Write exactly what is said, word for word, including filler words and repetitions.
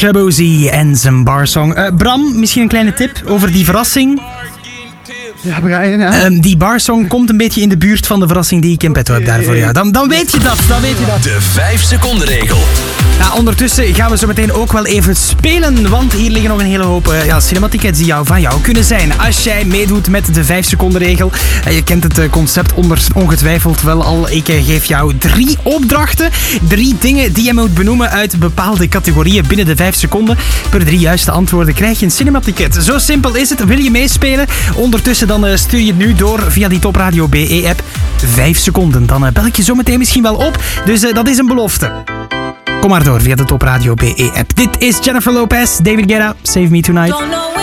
Shabozy en zijn barsong. Uh, Bram, misschien een kleine tip over die verrassing. Ja, Brian, ja. Um, die barsong komt een beetje in de buurt van de verrassing die ik in petto heb daarvoor. Ja. Dan, dan weet je dat, dan weet je dat. De vijf seconden regel. Nou, ondertussen gaan we zo meteen ook wel even spelen, want hier liggen nog een hele hoop uh, ja, cinematickets die jou, van jou kunnen zijn. Als jij meedoet met de vijf seconden regel, uh, je kent het uh, concept onder, ongetwijfeld wel al. Ik uh, geef jou drie opdrachten, drie dingen die je moet benoemen uit bepaalde categorieën binnen de vijf seconden. Per drie juiste antwoorden krijg je een cinematicket. Zo simpel is het. Wil je meespelen? Ondertussen dan uh, stuur je het nu door via die Top Radio B E-app. vijf seconden. Dan uh, bel ik je zo meteen misschien wel op. Dus uh, dat is een belofte. Kom maar door via de Top Radio B E-app. Dit is Jennifer Lopez, David Guetta, Save Me Tonight.